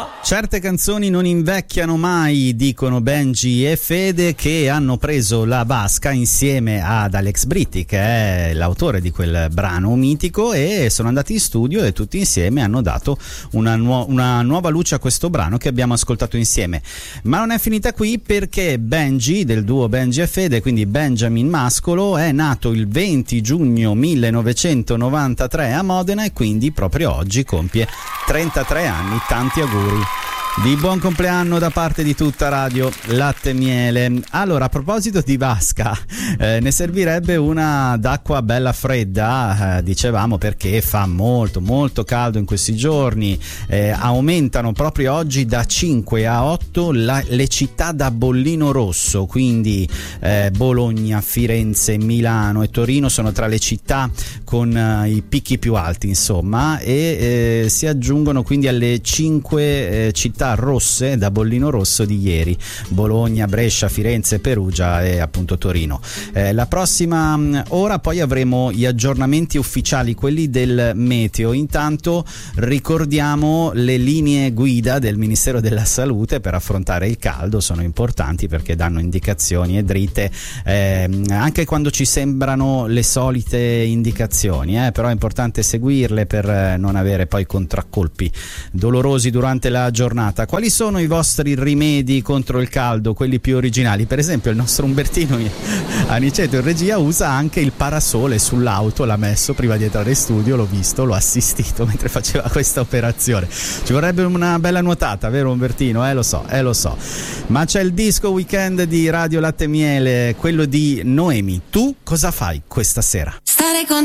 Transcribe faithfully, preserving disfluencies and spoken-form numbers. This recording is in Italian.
Certe canzoni non invecchiano mai, dicono Benji e Fede, che hanno preso la vasca insieme ad Alex Britti, che è l'autore di quel brano mitico, e sono andati in studio e tutti insieme hanno dato una, nuo- una nuova luce a questo brano che abbiamo ascoltato insieme. Ma non è finita qui, perché Benji, del duo Benji e Fede, quindi Benjamin Mascolo, è nato il venti giugno millenovecentonovantatré a Modena e quindi proprio oggi compie trentatré anni. Tanti auguri di buon compleanno da parte di tutta Radio Latte e Miele. Allora, a proposito di vasca, eh, ne servirebbe una d'acqua bella fredda, eh, dicevamo, perché fa molto molto caldo in questi giorni. Eh, aumentano proprio oggi da cinque a otto la, le città da bollino rosso, quindi eh, Bologna, Firenze, Milano e Torino sono tra le città con eh, i picchi più alti, insomma, e eh, si aggiungono quindi alle cinque eh, città rosse da bollino rosso di ieri: Bologna, Brescia, Firenze, Perugia e appunto Torino. Eh, la prossima mh, ora poi avremo gli aggiornamenti ufficiali, quelli del meteo. Intanto ricordiamo le linee guida del Ministero della Salute per affrontare il caldo, sono importanti perché danno indicazioni e dritte eh, anche quando ci sembrano le solite indicazioni, eh, però è importante seguirle per eh, non avere poi contraccolpi dolorosi durante la giornata. Quali sono i vostri rimedi contro il caldo, quelli più originali? Per esempio il nostro Umbertino Aniceto in regia usa anche il parasole sull'auto, l'ha messo prima di entrare in studio, l'ho visto, l'ho assistito mentre faceva questa operazione. Ci vorrebbe una bella nuotata, vero Umbertino? Eh lo so, eh lo so. Ma c'è il disco weekend di Radio Latte e Miele, quello di Noemi. Tu cosa fai questa sera? Stare con